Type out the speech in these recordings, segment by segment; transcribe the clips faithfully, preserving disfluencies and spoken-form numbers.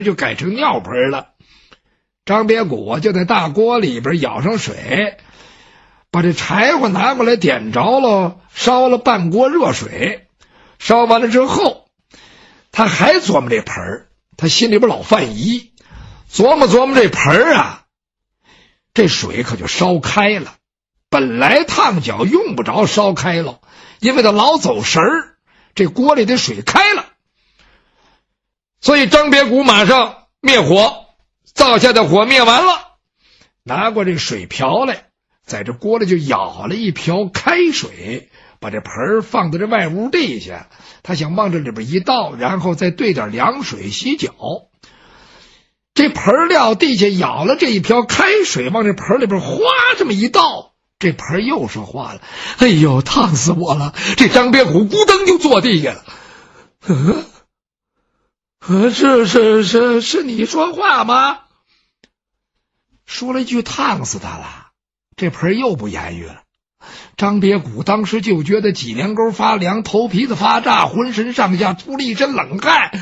就改成尿盆了。张别谷就在大锅里边舀上水，把这柴火拿过来点着了，烧了半锅热水。烧完了之后，他还琢磨这盆儿，他心里边老犯疑，琢磨琢磨这盆儿啊，这水可就烧开了。本来烫脚用不着烧开了，因为他老走神儿，这锅里的水开了。所以张别谷马上灭火，灶下的火灭完了，拿过这水瓢来，在这锅里就舀了一瓢开水，把这盆儿放到这外屋地下，他想往这里边一倒，然后再兑点凉水洗脚。这盆料地下舀了这一瓢开水，往这盆里边哗这么一倒，这盆又说话了：哎呦，烫死我了！这张别谷咕噔就坐地下了。嗯，呃，是是是是你说话吗？说了一句烫死他了，这盆又不言语了。张别谷当时就觉得脊梁沟发凉，头皮子发炸，浑身上下出了一身冷汗。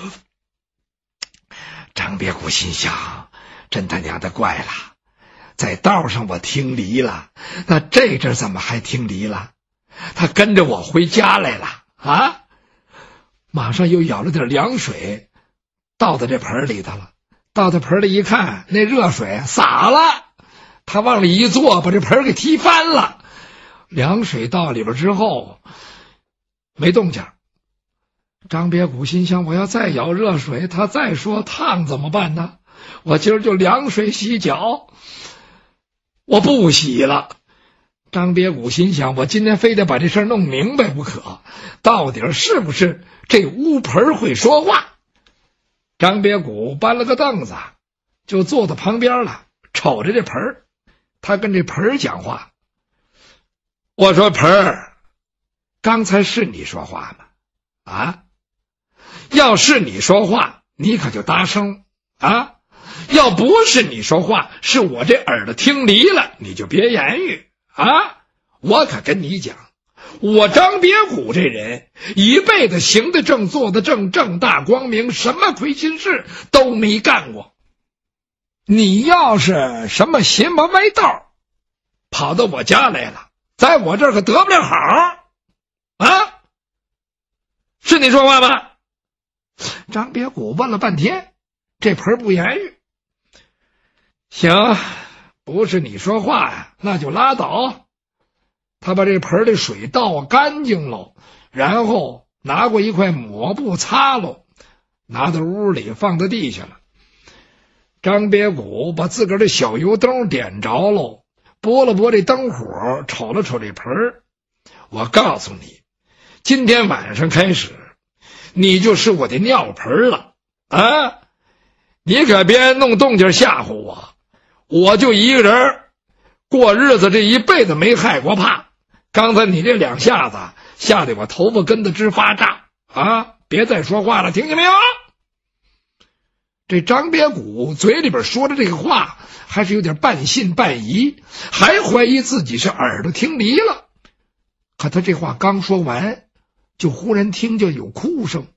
张别谷心想，真他娘的怪了，在道上我听离了，那这阵怎么还听离了？他跟着我回家来了啊！马上又舀了点凉水，倒在这盆里头了。倒在盆里一看，那热水洒了，他往里一坐，把这盆给踢翻了。凉水倒里边之后没动静。张别谷心想，我要再舀热水，他再说烫怎么办呢？我今儿就凉水洗脚，我不洗了。张别谷心想，我今天非得把这事儿弄明白不可，到底是不是这乌盆会说话？张别谷搬了个凳子，就坐在旁边了，瞅着这盆儿，他跟这盆儿讲话。我说盆儿，刚才是你说话吗？啊？要是你说话，你可就搭声啊；要不是你说话，是我这耳朵听离了，你就别言语啊！我可跟你讲，我张别谷这人一辈子行得正，坐得正，正大光明，什么亏心事都没干过。你要是什么邪门歪道跑到我家来了，在我这儿可得不了好啊！是你说话吗？张别谷问了半天，这盆不言语。行，不是你说话呀，那就拉倒。他把这盆的水倒干净了，然后拿过一块抹布擦了，拿到屋里放到地下了。张别谷把自个儿的小油灯点着了，拨了拨这灯火，瞅了瞅这盆儿。我告诉你，今天晚上开始，你就是我的尿盆了啊！你可别弄动静吓唬我，我就一个人过日子，这一辈子没害过怕。刚才你这两下子吓得我头发根子直发炸啊！别再说话了，听见没有？这张别谷嘴里边说的这个话还是有点半信半疑，还怀疑自己是耳朵听离了。可他这话刚说完，就忽然听见有哭声。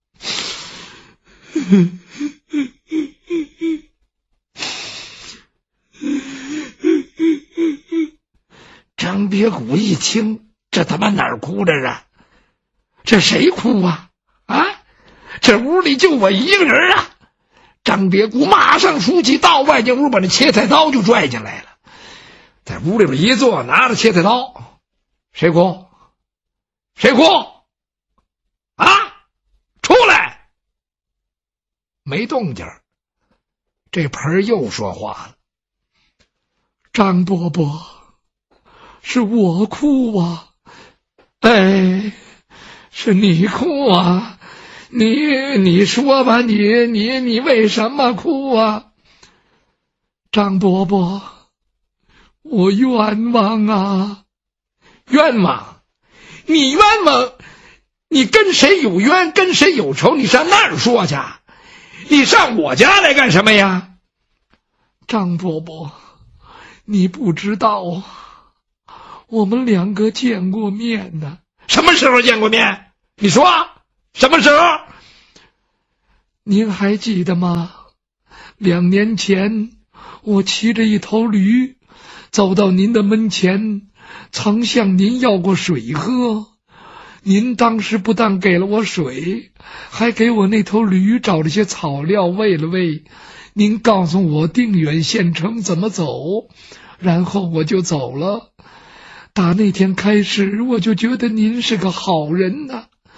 张别谷一听，这他妈哪儿哭着啊？这谁哭啊？啊，这屋里就我一个人啊！张别谷马上出去到外间屋，把那切菜刀就拽进来了，在屋里边一坐，拿着切菜刀。谁哭？谁哭？啊！出来！没动静。这盆又说话了：张伯伯，是我哭啊！哎，是你哭啊！你你说吧，你你你为什么哭啊？张伯伯，我冤枉啊！冤枉？你冤枉？你跟谁有冤，跟谁有仇，你上那儿说去，你上我家来干什么呀？张伯伯，你不知道，我们两个见过面呢。什么时候见过面？你说什么时候？ 您还记得吗？两年前，我骑着一头驴，走到您的门前，曾向您要过水喝。您当时不但给了我水，还给我那头驴找了些草料喂了喂。您告诉我定远县城怎么走，然后我就走了。打那天开始，我就觉得您是个好人呐、啊。